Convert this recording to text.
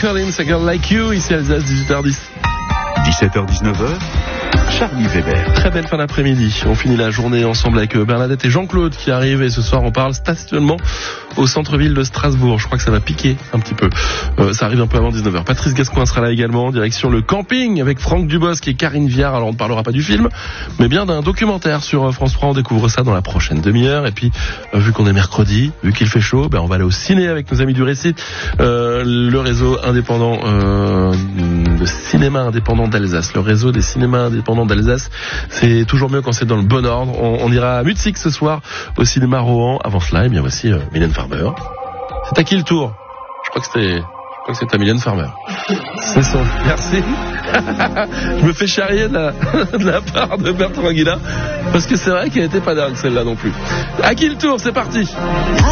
Collins, A Girl Like You, ici Alsace, 18h10. 17h-19h, Charlie Weber. Très belle fin d'après-midi. On finit la journée ensemble avec Bernadette et Jean-Claude qui arrivent et ce soir on parle stationnement au centre-ville de Strasbourg. Je crois que ça va piquer un petit peu. Ça arrive un peu avant 19h. Patrice Gascoin sera là également, direction le camping avec Franck Dubosc et Karine Viard. Alors on ne parlera pas du film, mais bien d'un documentaire sur France 3. On découvre ça dans la prochaine demi-heure. Et puis, vu qu'on est mercredi, vu qu'il fait chaud, on va aller au ciné avec nos amis du Récit, le réseau indépendant de cinéma indépendant d'Alsace. Le réseau des cinémas indépendants d'Alsace, c'est toujours mieux quand c'est dans le bon ordre. On ira à Mutzig ce soir au cinéma Rohan. Avant cela, bien voici Mylène Farmer. C'est à qui le tour? Je crois que c'est à Mylène Farmer. C'est son. Merci. Je me fais charrier de la part de Bertrand Guilla parce que c'est vrai qu'elle était pas dingue celle-là non plus. À qui le tour? C'est parti.